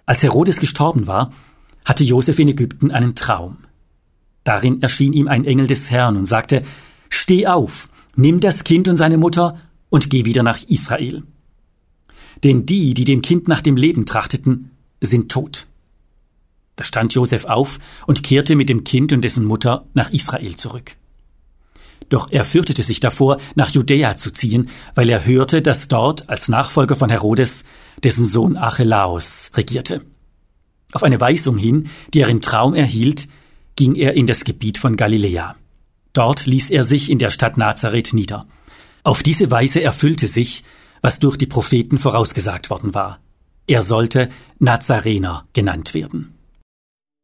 Als Herodes gestorben war, hatte Josef in Ägypten einen Traum. Darin erschien ihm ein Engel des Herrn und sagte: »Steh auf, nimm das Kind und seine Mutter und geh wieder nach Israel. Denn die dem Kind nach dem Leben trachteten, sind tot.« Da stand Josef auf und kehrte mit dem Kind und dessen Mutter nach Israel zurück. Doch er fürchtete sich davor, nach Judäa zu ziehen, weil er hörte, dass dort als Nachfolger von Herodes dessen Sohn Archelaos regierte. Auf eine Weisung hin, die er im Traum erhielt, ging er in das Gebiet von Galiläa. Dort ließ er sich in der Stadt Nazareth nieder. Auf diese Weise erfüllte sich, was durch die Propheten vorausgesagt worden war. Er sollte Nazarener genannt werden.